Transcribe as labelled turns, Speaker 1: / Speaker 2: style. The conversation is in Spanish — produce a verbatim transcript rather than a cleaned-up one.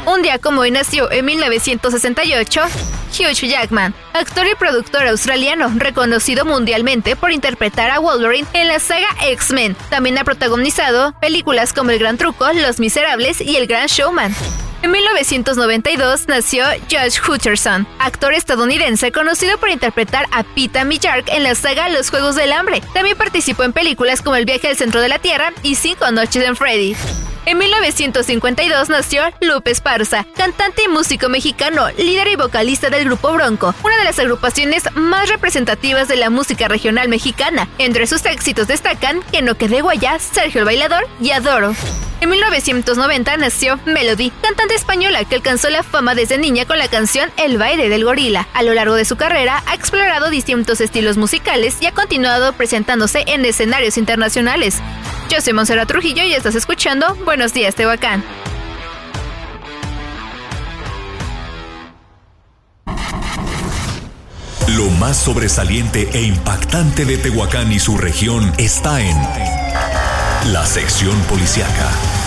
Speaker 1: Un día como hoy nació en mil novecientos sesenta y ocho Hugh Jackman, actor y productor australiano, reconocido mundialmente por interpretar a Wolverine en la saga X-Men. También ha protagonizado películas como El Gran Truco, Los Miserables y El Gran Showman. En mil novecientos noventa y dos nació Josh Hutcherson, actor estadounidense conocido por interpretar a Pete Millard en la saga Los Juegos del Hambre. También participó en películas como El Viaje al Centro de la Tierra y Cinco Noches en Freddy. En mil novecientos cincuenta y dos nació Lupe Esparza, cantante y músico mexicano, líder y vocalista del Grupo Bronco, una de las agrupaciones más representativas de la música regional mexicana. Entre sus éxitos destacan Que no quede huella, Sergio el Bailador y Adoro. En mil novecientos noventa nació Melody, cantante española que alcanzó la fama desde niña con la canción El baile del gorila. A lo largo de su carrera ha explorado distintos estilos musicales y ha continuado presentándose en escenarios internacionales. Yo soy Montserrat Trujillo y estás escuchando Buenos Días, Tehuacán.
Speaker 2: Lo más sobresaliente e impactante de Tehuacán y su región está en la sección policíaca.